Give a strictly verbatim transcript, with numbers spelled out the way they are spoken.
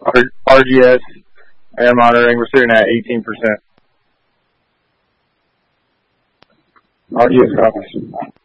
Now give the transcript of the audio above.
R G S air monitoring, we're sitting at eighteen percent. R G S copies.